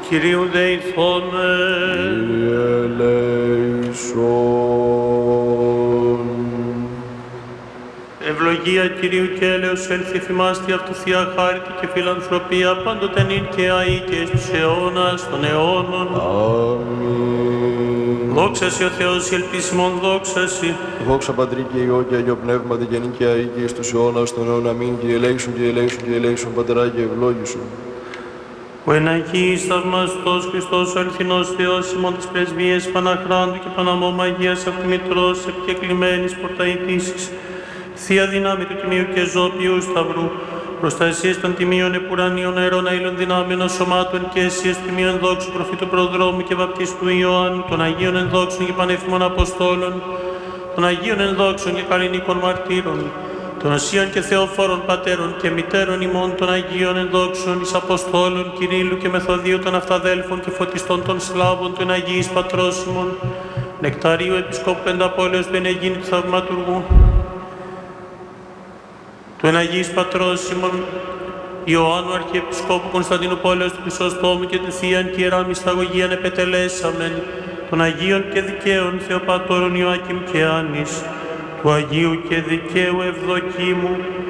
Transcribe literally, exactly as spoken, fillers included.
Κυρίου δεηθώμε. Κύριε ελέησον. Ευλογία Κυρίου και έλεος έλθει θυμάστη αυτού Θεία χάρητη και φιλανθρωπία πάντοτε νυν και αεί και εις τους αιώνας των αιώνων. Αμήν. Δόξα σοι ο Θεός, η ελπίσιμον δόξα σοι. Δόξα Πατρί και Υιό και Αγίο Πνεύματι και νυν και αεί και εις τους αιώνας των αιώνων. Αμήν. Κύριε ελέησον, Κύριε ελέησον, Κύριε ελέησον, Πατερά και ευλόγησον. Ο εναγής θαυμαστός Χριστός ο αληθινός Θεός ημών της πρεσβείας Παναχράντου και Παναμόμ Αγίας Αυτομητρός επικεκλημένης πορταητήσης, Θεία δύναμη του Τιμίου και Ζώπιου Σταυρού, προστασίες των τιμίων επουρανίων αερών αήλων δυνάμεων σωμάτων και αισίες τιμίων ενδόξου προφήτου προδρόμου και βαπτίστου Ιωάννου, των Αγίων ενδόξων και πανεύθυμων Αποστόλων, των Αγίων ενδόξων και καλλινίκων μαρτύρων, των Οσίων και Θεοφόρων Πατέρων και Μητέρων ημών των Αγίων ενδόξων εις Αποστόλων Κυρίλλου και Μεθοδίου των Αυταδέλφων και Φωτιστών των Σλάβων των Αγίης Πατρός ημών, Νεκταρίου Επισκόπου Πενταπόλεως του Ενεγίνη του Θαυματουργού, του Εναγής Πατρός ημών Ιωάννου Αρχιεπισκόπου Κωνσταντίνου Πόλεως του Χρυσοστόμου και του Θείαν και Ιερά Μυσταγωγίαν επετελέσαμεν, των Αγίων και Δικαίων Θεοπατώρων Ιωάκημ και Άννης, του Αγίου και Δικαίου Ευδοκίμου,